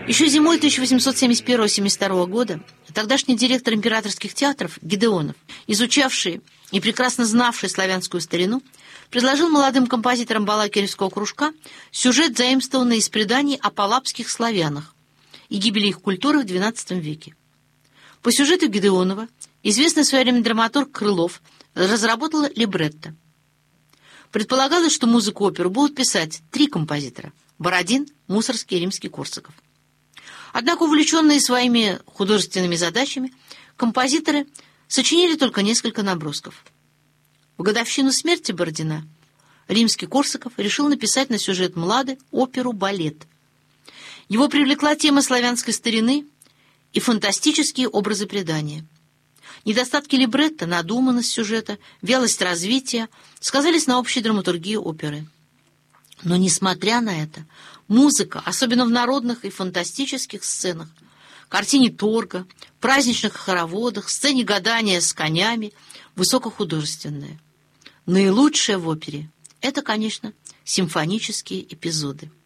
Еще зимой 1871-72 года тогдашний директор императорских театров Гедеонов, изучавший и прекрасно знавший славянскую старину, предложил молодым композиторам Балакиревского кружка сюжет, заимствованный из преданий о палапских славянах и гибели их культуры в XII веке. По сюжету Гедеонова известный в свое время драматург Крылов разработал либретто. Предполагалось, что музыку оперы будут писать 3 композитора – Бородин, Мусоргский и Римский-Корсаков. Однако, увлеченные своими художественными задачами, композиторы сочинили только несколько набросков. В годовщину смерти Бородина Римский-Корсаков решил написать на сюжет «Млады» оперу-балет. Его привлекла тема славянской старины и фантастические образы предания. Недостатки либретто, надуманность сюжета, вялость развития сказались на общей драматургии оперы. Но, несмотря на это, музыка, особенно в народных и фантастических сценах, картине торга, праздничных хороводах, сцене гадания с конями, высокохудожественная. Наилучшее в опере – это, конечно, симфонические эпизоды.